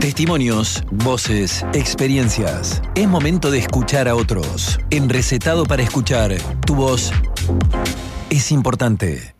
Testimonios, voces, experiencias. Es momento de escuchar a otros. En Recetado para Escuchar, tu voz es importante.